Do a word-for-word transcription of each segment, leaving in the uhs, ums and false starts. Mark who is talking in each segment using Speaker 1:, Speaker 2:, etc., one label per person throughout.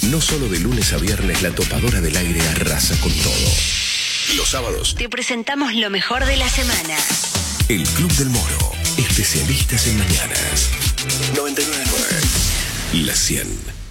Speaker 1: No solo de lunes a viernes la topadora del aire arrasa con todo. Los sábados
Speaker 2: te presentamos lo mejor de la semana.
Speaker 1: El Club del Moro, especialistas en mañanas. noventa y nueve punto nueve. La cien.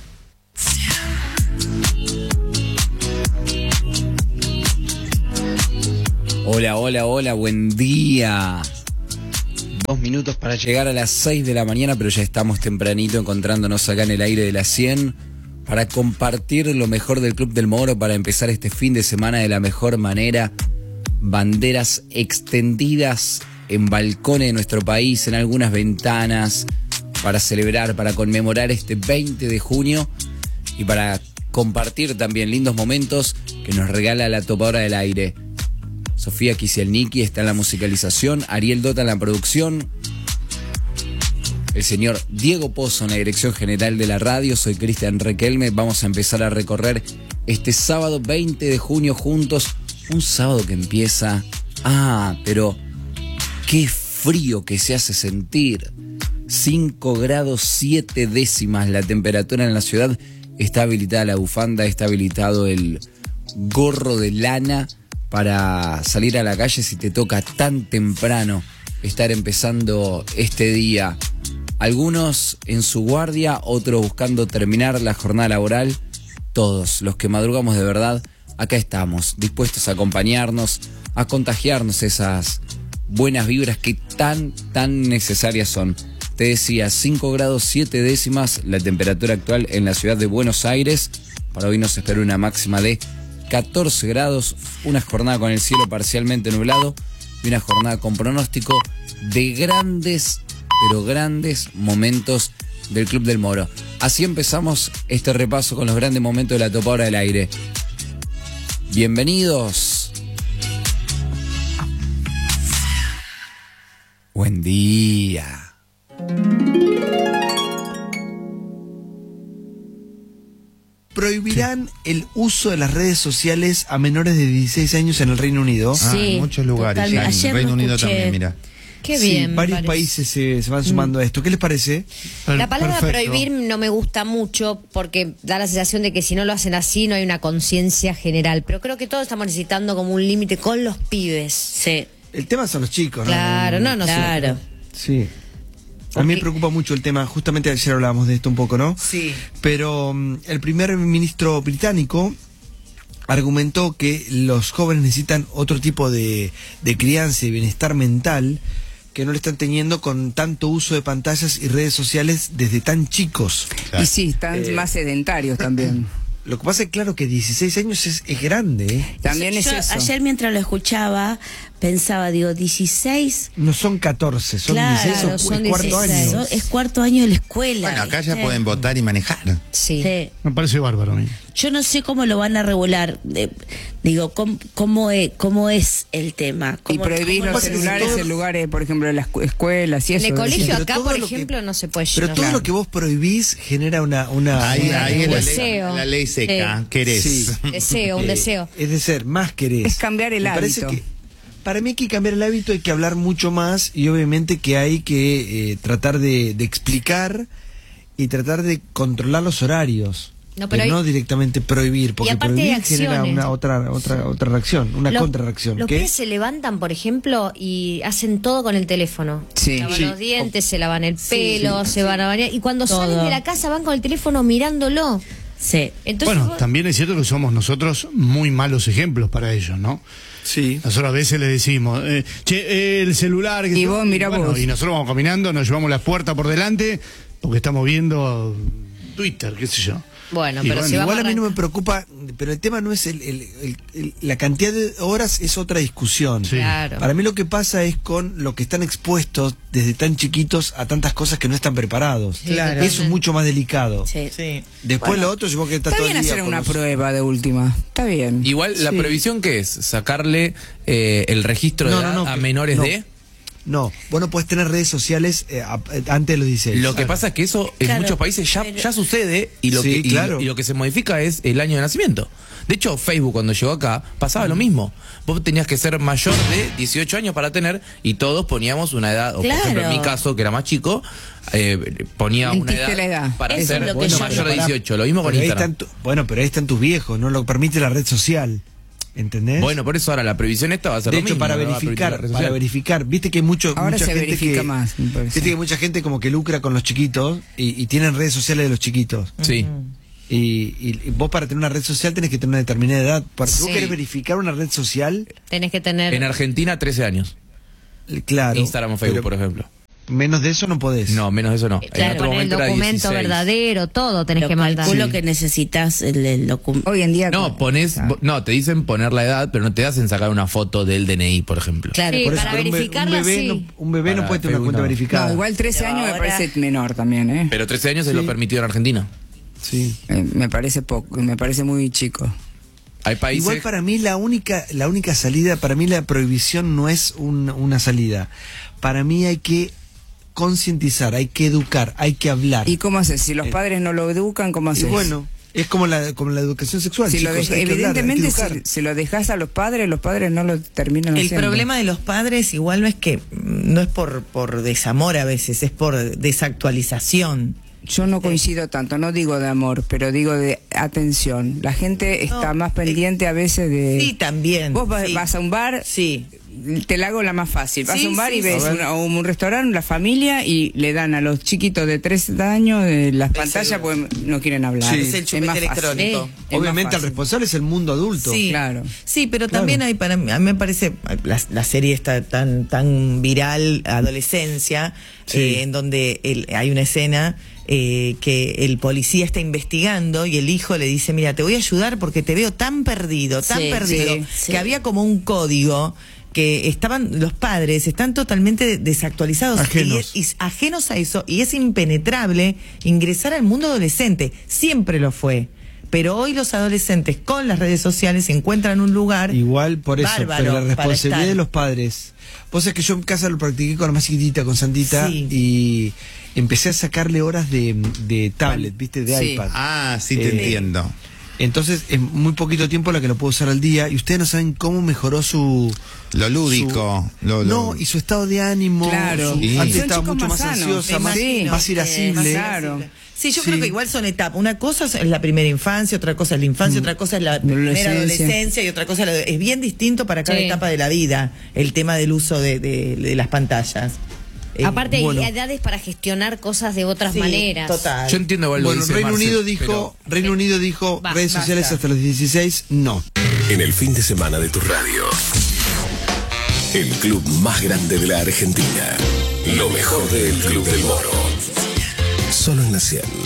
Speaker 3: Hola, hola, hola, buen día. Dos minutos para llegar a las seis de la mañana, pero ya estamos tempranito encontrándonos acá en el aire de la cien para compartir lo mejor del Club del Moro, para empezar este fin de semana de la mejor manera. Banderas extendidas en balcones de nuestro país, en algunas ventanas, para celebrar, para conmemorar este veinte de junio y para compartir también lindos momentos que nos regala la topadora del aire. Sofía Kisielniki está en la musicalización, Ariel Dota en la producción, el señor Diego Pozo en la dirección general de la radio. Soy Cristian Requelme. Vamos a empezar a recorrer este sábado veinte de junio juntos. Un sábado que empieza... Ah, pero qué frío que se hace sentir. cinco grados siete décimas la temperatura en la ciudad. Está habilitada la bufanda, está habilitado el gorro de lana para salir a la calle si te toca tan temprano estar empezando este día. Algunos en su guardia, otros buscando terminar la jornada laboral. Todos los que madrugamos de verdad, acá estamos, dispuestos a acompañarnos, a contagiarnos esas buenas vibras que tan, tan necesarias son. Te decía, cinco grados siete décimas la temperatura actual en la ciudad de Buenos Aires. Para hoy nos espera una máxima de catorce grados, una jornada con el cielo parcialmente nublado y una jornada con pronóstico de grandes, pero grandes momentos del Club del Moro. Así empezamos este repaso con los grandes momentos de la topadora del aire. Bienvenidos. Buen día.
Speaker 4: Prohibirán el uso de las redes sociales a menores de dieciséis años en el Reino Unido.
Speaker 5: Sí, ah, en muchos lugares. Ya, en el Reino Unido escuché. También, mira.
Speaker 6: Qué
Speaker 4: sí,
Speaker 6: bien.
Speaker 4: Varios
Speaker 6: varios.
Speaker 4: países se, se van sumando mm. a esto. ¿Qué les parece?
Speaker 6: La palabra
Speaker 4: Perfecto.
Speaker 6: prohibir no me gusta mucho porque da la sensación de que si no lo hacen así no hay una conciencia general. Pero creo que todos estamos necesitando como un límite con los pibes.
Speaker 7: Sí.
Speaker 4: El tema son los chicos, ¿no?
Speaker 6: Claro, no, no,
Speaker 7: claro.
Speaker 4: Sí. A mí me preocupa mucho el tema, justamente ayer hablábamos de esto un poco, ¿no?
Speaker 7: Sí.
Speaker 4: Pero um, el primer ministro británico argumentó que los jóvenes necesitan otro tipo de, de crianza y bienestar mental que no le están teniendo con tanto uso de pantallas y redes sociales desde tan chicos.
Speaker 8: Claro. Y sí, están eh, más sedentarios también.
Speaker 4: Lo que pasa es claro que dieciséis años es, es grande, ¿eh?
Speaker 8: También
Speaker 7: Yo,
Speaker 8: es eso.
Speaker 7: Ayer mientras lo escuchaba, pensaba, digo, dieciséis...
Speaker 4: No son catorce, son
Speaker 7: claro,
Speaker 4: dieciséis o
Speaker 6: son
Speaker 4: es cuarto
Speaker 6: dieciséis.
Speaker 4: año.
Speaker 7: Es cuarto año de la escuela.
Speaker 5: Bueno, acá ya
Speaker 7: ¿sí?
Speaker 5: pueden votar y manejar.
Speaker 6: Sí.
Speaker 7: Sí.
Speaker 9: Me parece bárbaro a mí.
Speaker 7: Yo no sé cómo lo van a regular. Eh, digo, ¿cómo, cómo, es, ¿cómo es el tema?
Speaker 8: Y
Speaker 7: ¿Cómo,
Speaker 8: prohibir
Speaker 7: cómo
Speaker 8: los
Speaker 4: pasa que
Speaker 8: celulares
Speaker 4: todo-
Speaker 8: en lugares, por ejemplo, de las escu- escuelas y
Speaker 6: En
Speaker 8: eso.
Speaker 6: el colegio
Speaker 4: pero
Speaker 6: acá,
Speaker 4: todo
Speaker 6: por
Speaker 4: lo que-
Speaker 6: ejemplo, no se puede
Speaker 4: Pero
Speaker 6: llenar.
Speaker 4: todo lo que vos prohibís genera una... una,
Speaker 5: Ahí,
Speaker 4: una-
Speaker 5: ahí es la ley,
Speaker 6: deseo.
Speaker 5: la ley seca.
Speaker 6: Sí.
Speaker 5: ¿Querés?
Speaker 4: Sí.
Speaker 6: Deseo, un
Speaker 4: Eh,
Speaker 6: deseo.
Speaker 4: Es de ser, más querés.
Speaker 8: Es cambiar el
Speaker 4: Me parece
Speaker 8: hábito.
Speaker 4: que para mí hay que cambiar el hábito, hay que hablar mucho más y obviamente que hay que eh, tratar de, de explicar y tratar de controlar los horarios.
Speaker 6: No,
Speaker 4: No,
Speaker 6: pero hay-
Speaker 4: no directamente prohibir, porque
Speaker 6: aparte hay
Speaker 4: prohibir genera
Speaker 6: acciones.
Speaker 4: una otra otra otra reacción, una
Speaker 6: Los-
Speaker 4: contrarreacción.
Speaker 6: Los
Speaker 4: ¿Qué?
Speaker 6: pibes se levantan, por ejemplo, y hacen todo con el teléfono.
Speaker 8: Sí.
Speaker 6: Se lavan
Speaker 4: Sí.
Speaker 6: los dientes, se lavan el pelo,
Speaker 4: sí,
Speaker 6: se van a bañar. Y cuando
Speaker 7: Todo.
Speaker 6: salen de la casa van con el teléfono mirándolo.
Speaker 7: Sí.
Speaker 6: Entonces,
Speaker 9: Bueno,
Speaker 6: vos-
Speaker 9: también es cierto que somos nosotros muy malos ejemplos para ellos, ¿no?
Speaker 4: Sí.
Speaker 9: Nosotros a veces le decimos, eh, che, eh, el celular... Que
Speaker 8: Y vos, mirá
Speaker 9: bueno,
Speaker 8: vos.
Speaker 9: Y nosotros vamos caminando, nos llevamos la puerta por delante porque estamos viendo Twitter, qué sé yo.
Speaker 6: Bueno,
Speaker 9: Y
Speaker 6: pero
Speaker 9: bueno,
Speaker 6: si vamos
Speaker 4: Igual a mí no me
Speaker 6: arrancar-
Speaker 4: preocupa, pero el tema no es el, el- el- el- la cantidad de horas, es otra discusión.
Speaker 9: Sí.
Speaker 6: Claro.
Speaker 4: Para mí lo que pasa es con lo que están expuestos desde tan chiquitos a tantas cosas que no están preparados.
Speaker 6: Sí, Claro.
Speaker 4: Eso es mucho más delicado.
Speaker 7: Sí.
Speaker 10: Sí.
Speaker 4: Después
Speaker 8: Bueno,
Speaker 4: lo otro, yo creo que está
Speaker 8: Está
Speaker 4: todo
Speaker 8: bien
Speaker 4: el día
Speaker 8: hacer
Speaker 4: con
Speaker 8: una
Speaker 4: los-
Speaker 8: prueba de última. Está bien.
Speaker 3: Igual, ¿la
Speaker 8: Sí.
Speaker 3: previsión qué es? ¿Sacarle eh, el registro
Speaker 4: No,
Speaker 3: de
Speaker 4: no,
Speaker 3: edad
Speaker 4: no,
Speaker 3: a
Speaker 4: que-
Speaker 3: menores
Speaker 4: no.
Speaker 3: de...?
Speaker 4: No, vos no podés tener redes sociales eh, a- antes de los dieciséis.
Speaker 3: Lo que pasa es que eso en
Speaker 7: Claro,
Speaker 3: muchos países ya,
Speaker 7: pero-
Speaker 3: ya sucede y lo,
Speaker 4: Sí,
Speaker 3: que, y-
Speaker 4: claro.
Speaker 3: y lo que se modifica es el año de nacimiento. De hecho, Facebook cuando llegó acá pasaba lo mismo. Vos tenías que ser mayor de dieciocho años para tener y todos poníamos una edad, o
Speaker 7: Claro.
Speaker 3: por ejemplo en mi caso, que era más chico,
Speaker 10: eh, ponía una
Speaker 7: Mentiste
Speaker 10: edad,
Speaker 7: la edad.
Speaker 10: para
Speaker 7: Eso
Speaker 10: ser
Speaker 7: es lo que
Speaker 10: bueno,
Speaker 7: yo-
Speaker 10: mayor de
Speaker 4: Pará,
Speaker 10: dieciocho. Lo mismo con
Speaker 4: pero ahí
Speaker 10: Instagram.
Speaker 4: están tu- bueno, pero ahí están tus viejos, no lo permite la red social. ¿Entendés?
Speaker 10: Bueno, por eso ahora la previsión esta va a ser
Speaker 4: de
Speaker 10: lo
Speaker 4: hecho,
Speaker 10: mismo,
Speaker 4: para
Speaker 10: no va a permitir
Speaker 4: verificar,
Speaker 10: la red
Speaker 4: para
Speaker 10: social.
Speaker 4: verificar, viste que hay mucho,
Speaker 8: Ahora
Speaker 4: mucha
Speaker 8: se
Speaker 4: gente
Speaker 8: verifica
Speaker 4: que,
Speaker 8: más, me parece.
Speaker 4: viste que mucha gente como que lucra con los chiquitos y, y tienen redes sociales de los chiquitos.
Speaker 10: Sí.
Speaker 4: Y, y- y vos para tener una red social tenés que tener una determinada edad. Para, si vos
Speaker 6: Sí.
Speaker 4: querés verificar una red social,
Speaker 6: Tenés que tener...
Speaker 10: En Argentina, trece años.
Speaker 4: claro.
Speaker 10: Instagram o Facebook,
Speaker 4: pero
Speaker 10: por ejemplo.
Speaker 4: menos de eso no podés.
Speaker 10: No, menos de eso no.
Speaker 6: Eh, Claro,
Speaker 10: en otro
Speaker 6: con el
Speaker 10: momento era
Speaker 6: documento
Speaker 10: dieciséis.
Speaker 6: verdadero, todo tenés
Speaker 7: Lo
Speaker 6: que mandar.
Speaker 7: calculo que necesitas el, el documento.
Speaker 8: Hoy en día.
Speaker 10: No, pones,
Speaker 8: Ah.
Speaker 10: no, te dicen poner la edad, pero no te hacen sacar una foto del D N I, por ejemplo.
Speaker 7: Claro,
Speaker 6: Sí,
Speaker 4: Por eso,
Speaker 6: para
Speaker 4: pero un be-
Speaker 6: verificarla,
Speaker 4: un bebé,
Speaker 6: sí.
Speaker 4: no, un bebé no
Speaker 10: Para
Speaker 4: puede tener una
Speaker 10: Facebook
Speaker 4: cuenta
Speaker 10: no.
Speaker 4: verificada.
Speaker 8: No, igual trece
Speaker 6: Pero
Speaker 8: años me
Speaker 6: ahora-
Speaker 8: parece menor también, ¿eh?
Speaker 10: Pero trece años es lo permitido en Argentina.
Speaker 4: Sí.
Speaker 8: Eh, me parece poco, me parece muy chico.
Speaker 10: Hay países.
Speaker 4: Igual para mí la única, la única salida, para mí la prohibición no es un- una salida. Para mí hay que concientizar, hay que educar, hay que hablar.
Speaker 8: ¿Y cómo haces? Si los
Speaker 4: Eh,
Speaker 8: padres no lo educan, ¿cómo
Speaker 4: Y
Speaker 8: haces?
Speaker 4: bueno, es como la, como la educación sexual.
Speaker 8: Si lo
Speaker 4: chicos,
Speaker 8: dej-
Speaker 4: hay que hablar, hay que
Speaker 8: evidentemente,
Speaker 4: educar.
Speaker 8: si, si lo dejas a los padres, los padres no lo terminan
Speaker 11: El
Speaker 8: haciendo.
Speaker 11: problema de los padres igual no es que no es por por desamor a veces, es por desactualización.
Speaker 8: Yo no coincido tanto, no digo de amor, pero digo de atención. La gente está
Speaker 11: No,
Speaker 8: más pendiente a veces de...
Speaker 11: Sí, también.
Speaker 8: Vos vas,
Speaker 11: sí.
Speaker 8: vas a un bar,
Speaker 11: Sí.
Speaker 8: te la hago la más fácil. Vas
Speaker 11: Sí,
Speaker 8: a un bar
Speaker 11: sí,
Speaker 8: y ves
Speaker 11: sí.
Speaker 8: una- o un restaurante, la familia, y le dan a los chiquitos de tres años de las
Speaker 11: Es
Speaker 8: pantallas
Speaker 11: el-
Speaker 8: porque no quieren hablar.
Speaker 4: Sí.
Speaker 11: Es el chupete
Speaker 8: más fácil.
Speaker 11: electrónico.
Speaker 8: Eh, es más
Speaker 4: Obviamente el
Speaker 8: fácil.
Speaker 4: responsable es el mundo adulto.
Speaker 11: Sí,
Speaker 8: Claro.
Speaker 11: Sí, pero
Speaker 4: Claro.
Speaker 11: también hay para mí, a mí me parece la, la serie está tan tan viral, Adolescencia,
Speaker 4: Sí.
Speaker 11: eh, en donde el- hay una escena eh, que el policía está investigando y el hijo le dice, mira, te voy a ayudar porque te veo tan perdido, tan
Speaker 7: Sí,
Speaker 11: perdido,
Speaker 7: sí, sí.
Speaker 11: que había como un código que estaban, los padres están totalmente desactualizados
Speaker 4: Ajenos.
Speaker 11: Y, y ajenos a eso, y es impenetrable ingresar al mundo adolescente, siempre lo fue. Pero hoy los adolescentes con las redes sociales encuentran un lugar
Speaker 4: Igual por eso,
Speaker 11: bárbaro
Speaker 4: pero la
Speaker 11: para
Speaker 4: responsabilidad
Speaker 11: estar.
Speaker 4: de los padres. Vos sabés que yo en casa lo practiqué con la más chiquitita, con Santita,
Speaker 11: Sí.
Speaker 4: y empecé a sacarle horas de, de tablet, ¿viste? De
Speaker 8: Sí.
Speaker 4: iPad.
Speaker 5: Ah, sí te
Speaker 4: Eh,
Speaker 5: entiendo.
Speaker 4: Entonces, en muy poquito tiempo la que lo puedo usar al día, y ustedes no saben cómo mejoró su...
Speaker 5: Lo lúdico. lo, lo-
Speaker 4: No, y su estado de ánimo.
Speaker 8: Claro.
Speaker 4: su-
Speaker 5: Sí.
Speaker 4: Antes
Speaker 8: Son
Speaker 4: estaba
Speaker 8: chicos
Speaker 4: mucho más
Speaker 8: más sanos,
Speaker 4: ansiosa,
Speaker 11: me
Speaker 4: más,
Speaker 11: imagino.
Speaker 4: más
Speaker 11: Sí,
Speaker 4: irascible.
Speaker 8: claro.
Speaker 11: Sí, yo
Speaker 4: Sí.
Speaker 11: creo que igual son etapas. Una cosa es la primera infancia, otra cosa es la infancia, otra cosa es la primera
Speaker 8: Adolescencia.
Speaker 11: adolescencia y otra cosa es, la- es bien distinto para cada
Speaker 6: Sí.
Speaker 11: etapa de la vida el tema del uso de, de- de las pantallas. Eh,
Speaker 6: Aparte
Speaker 4: bueno.
Speaker 6: hay edades para gestionar cosas de otras
Speaker 11: sí,
Speaker 6: maneras.
Speaker 11: Total.
Speaker 10: Yo entiendo igual lo
Speaker 4: Bueno,
Speaker 10: que dice
Speaker 4: Reino
Speaker 10: Marcel,
Speaker 4: Unido dijo,
Speaker 10: pero-
Speaker 4: Reino Unido dijo
Speaker 6: Va,
Speaker 4: redes sociales
Speaker 11: basta.
Speaker 4: hasta los dieciséis, no.
Speaker 1: En el fin de semana de tu radio. El club más grande de la Argentina. Lo mejor del Club del Moro. Solo en la cien.